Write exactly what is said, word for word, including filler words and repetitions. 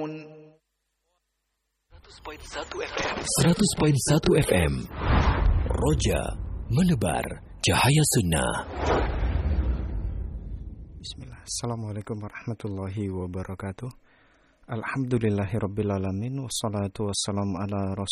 seratus koma satu F M Roja menebar cahaya sunnah. Bismillah. Assalamualaikum warahmatullahi wabarakatuh. Alhamdulillahirabbil alamin wassalatu wassalamu ala